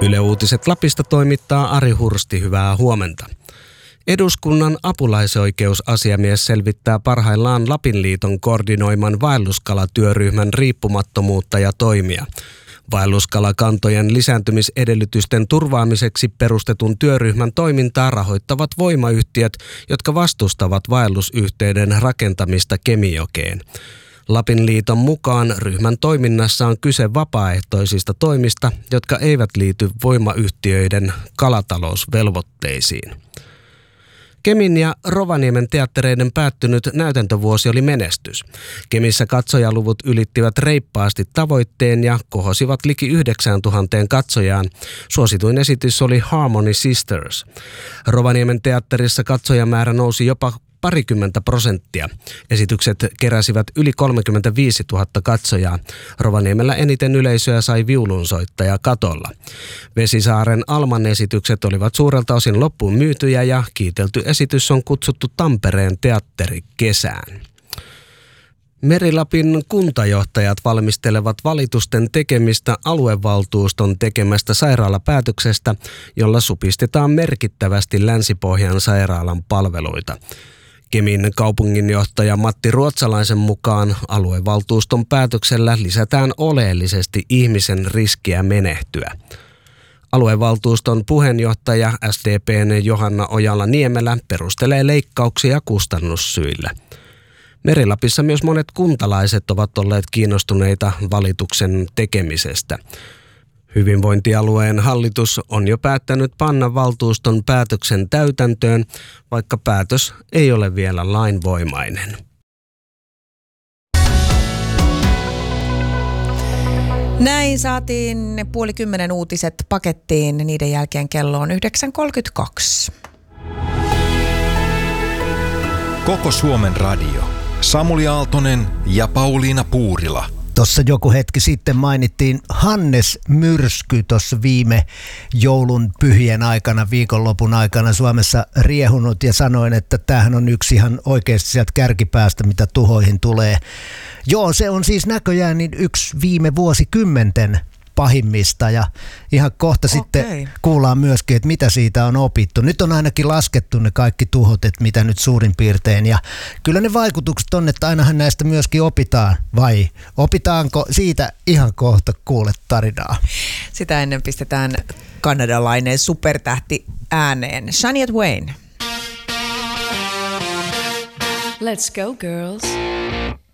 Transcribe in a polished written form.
Yle Uutiset Lapista toimittaa Ari Hursti, hyvää huomenta. Eduskunnan apulaisoikeusasiamies selvittää parhaillaan Lapin liiton koordinoiman vaelluskalatyöryhmän riippumattomuutta ja toimia. Vaelluskalakantojen lisääntymisedellytysten turvaamiseksi perustetun työryhmän toimintaa rahoittavat voimayhtiöt, jotka vastustavat vaellusyhteyden rakentamista Kemijokeen. Lapin liiton mukaan ryhmän toiminnassa on kyse vapaaehtoisista toimista, jotka eivät liity voimayhtiöiden kalatalousvelvoitteisiin. Kemin ja Rovaniemen teattereiden päättynyt näytäntövuosi oli menestys. Kemissä katsojaluvut ylittivät reippaasti tavoitteen ja kohosivat liki 9000 katsojaan. Suosituin esitys oli Harmony Sisters. Rovaniemen teatterissa katsojamäärä nousi jopa 20%. Esitykset keräsivät yli 35 000 katsojaa. Rovaniemellä eniten yleisöä sai viulunsoittaja katolla. Vesisaaren Alman esitykset olivat suurelta osin loppuun myytyjä ja kiitelty esitys on kutsuttu Tampereen teatterikesään. Meri-Lapin kuntajohtajat valmistelevat valitusten tekemistä aluevaltuuston tekemästä sairaalapäätöksestä, jolla supistetaan merkittävästi Länsi-Pohjan sairaalan palveluita. Kemin kaupunginjohtaja Matti Ruotsalaisen mukaan aluevaltuuston päätöksellä lisätään oleellisesti ihmisen riskiä menehtyä. Aluevaltuuston puheenjohtaja SDP:n Johanna Ojala-Niemelä perustelee leikkauksia kustannussyillä. Meri-Lapissa myös monet kuntalaiset ovat olleet kiinnostuneita valituksen tekemisestä. Hyvinvointialueen hallitus on jo päättänyt panna valtuuston päätöksen täytäntöön, vaikka päätös ei ole vielä lainvoimainen. Näin saatiin 9:30 uutiset pakettiin. Niiden jälkeen kello on 9.32. Koko Suomen radio. Samuli Aaltonen ja Pauliina Puurila. Tuossa joku hetki sitten mainittiin Hannes-myrsky tuossa viime joulun pyhien aikana, viikonlopun aikana Suomessa riehunut ja sanoin, että tämähän on yksi ihan oikeasti sieltä kärkipäästä, mitä tuhoihin tulee. Joo, se on siis näköjään niin yksi viime vuosikymmenten pahimmista ja ihan kohta sitten kuullaan myöskin, että mitä siitä on opittu. Nyt on ainakin laskettu ne kaikki tuhot, että mitä nyt suurin piirtein ja kyllä ne vaikutukset on, että ainahan näistä myöskin opitaan vai opitaanko siitä ihan kohta kuule tarinaa. Sitä ennen pistetään kanadalainen supertähti ääneen. Shania Twain. Let's go girls.